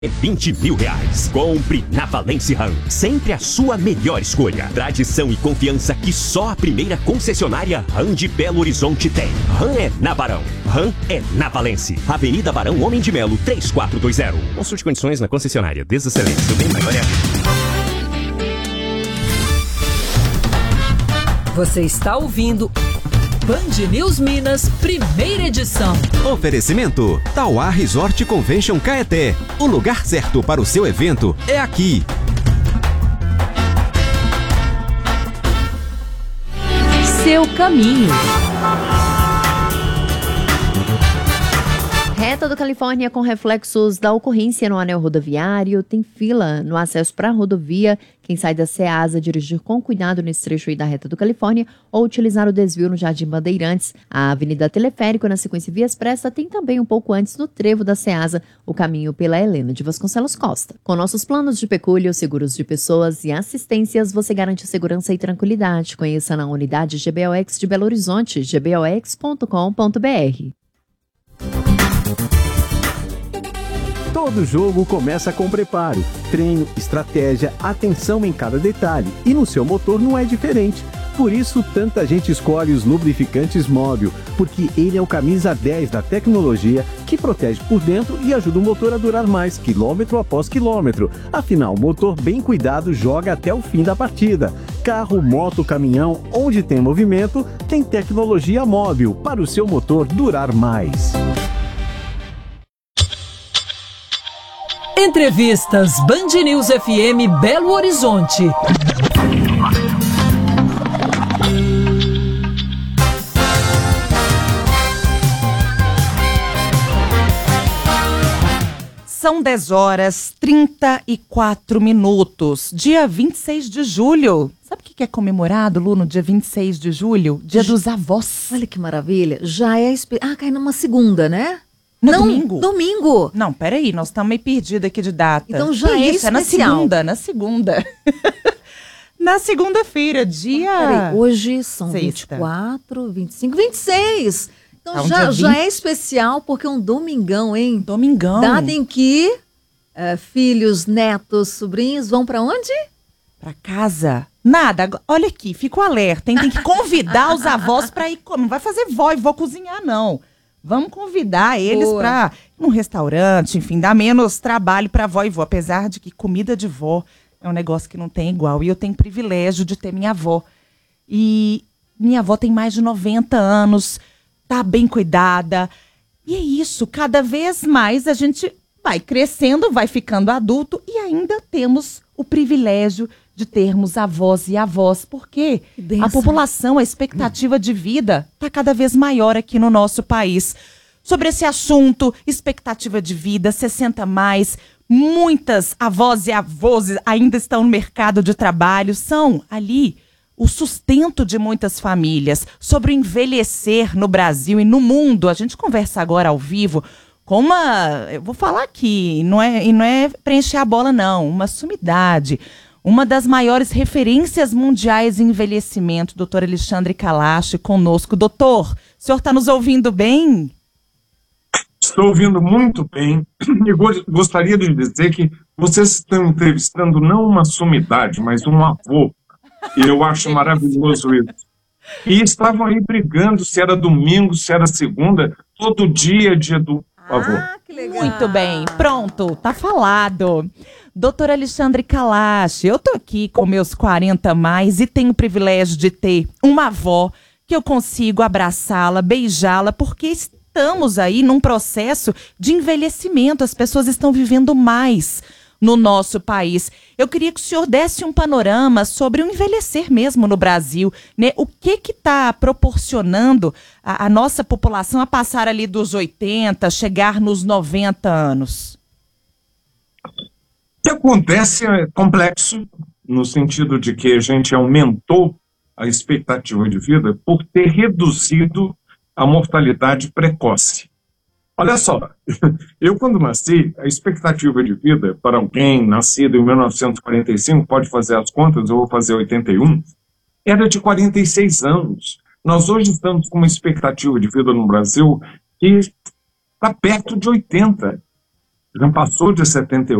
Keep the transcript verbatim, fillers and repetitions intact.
vinte mil reais. Compre na Valence Ram. Sempre a sua melhor escolha. Tradição e confiança que só a primeira concessionária Ram de Belo Horizonte tem. Ram é na Barão. Ram é na Valence. Avenida Barão Homem de Melo, três quatro dois zero. Consulte condições na concessionária. Desexcelente. Seu bem maior é a vida. Você está ouvindo Band News Minas, primeira edição. Oferecimento Tauá Resort Convention Caeté. O lugar certo para o seu evento é aqui. Seu caminho. Reta do Califórnia com reflexos da ocorrência no anel rodoviário, tem fila no acesso para a rodovia. Quem sai da Ceasa dirigir com cuidado nesse trecho aí da Reta do Califórnia ou utilizar o desvio no Jardim Bandeirantes. A Avenida Teleférico, na sequência Via Expressa, tem também um pouco antes no trevo da Ceasa o caminho pela Helena de Vasconcelos Costa. Com nossos planos de pecúlio, seguros de pessoas e assistências, você garante segurança e tranquilidade. Conheça na unidade G B O X de Belo Horizonte, g b o x ponto com ponto b r. Todo jogo começa com preparo, treino, estratégia, atenção em cada detalhe. E no seu motor não é diferente. Por isso, tanta gente escolhe os lubrificantes Móbil, porque ele é o camisa dez da tecnologia que protege por dentro e ajuda o motor a durar mais, quilômetro após quilômetro. Afinal, motor bem cuidado joga até o fim da partida. Carro, moto, caminhão, onde tem movimento, tem tecnologia Móbil para o seu motor durar mais. Entrevistas Band News F M Belo Horizonte. São dez horas e trinta e quatro minutos. Dia vinte e seis de julho. Sabe o que é comemorado, Lu, no dia vinte e seis de julho? Dia dos avós. Olha que maravilha. Já é... Espe... Ah, cai numa segunda, né? No Não, domingo? Domingo. Não, peraí, nós estamos meio perdidos aqui de data. Então já que é isso, é na especial. segunda, na segunda. Na segunda-feira, dia... Peraí, hoje são Sexta. vinte e quatro, vinte e cinco, vinte e seis. Então Tá um já, dia já vinte. é especial porque é um domingão, hein? Domingão. Data em que eh, filhos, netos, sobrinhos vão pra onde? Pra casa. Nada, ag- olha aqui, fico alerta, hein? Tem que convidar os avós pra ir comer. Não vai fazer vó e vó cozinhar, não. Vamos convidar eles Boa. pra ir num restaurante, enfim, dar menos trabalho pra vó e vó. Apesar de que comida de vó é um negócio que não tem igual. E eu tenho privilégio de ter minha avó. E minha avó tem mais de noventa anos, tá bem cuidada. E é isso, cada vez mais a gente vai crescendo, vai ficando adulto e ainda temos o privilégio de termos avós e avós, porque Que bênção. a população, a expectativa de vida está cada vez maior aqui no nosso país. Sobre esse assunto, expectativa de vida, sessenta mais, muitas avós e avós ainda estão no mercado de trabalho, são ali o sustento de muitas famílias. Sobre o envelhecer no Brasil e no mundo, a gente conversa agora ao vivo com uma, eu vou falar aqui, não é, e não é preencher a bola não, uma sumidade, uma das maiores referências mundiais em envelhecimento, doutor Alexandre Kalash, conosco. Doutor, o senhor está nos ouvindo bem? Estou ouvindo muito bem e go- gostaria de dizer que vocês estão entrevistando não uma sumidade, mas um avô. E eu acho maravilhoso isso. E estavam aí brigando se era domingo, se era segunda, todo dia é dia do avô. Ah, que legal. Muito bem, pronto, tá falado. Doutor Alexandre Kalash, eu tô aqui com meus quarenta a mais e tenho o privilégio de ter uma avó que eu consigo abraçá-la, beijá-la, porque estamos aí num processo de envelhecimento, as pessoas estão vivendo mais no nosso país. Eu queria que o senhor desse um panorama sobre o envelhecer mesmo no Brasil, né? O que que está proporcionando a, a nossa população a passar ali dos oitenta, chegar nos noventa anos? O que acontece é complexo, no sentido de que a gente aumentou a expectativa de vida por ter reduzido a mortalidade precoce. Olha só, eu quando nasci, a expectativa de vida para alguém nascido em mil novecentos e quarenta e cinco, pode fazer as contas, eu vou fazer oitenta e um, era de quarenta e seis anos. Nós hoje estamos com uma expectativa de vida no Brasil que está perto de oitenta. já passou de setenta e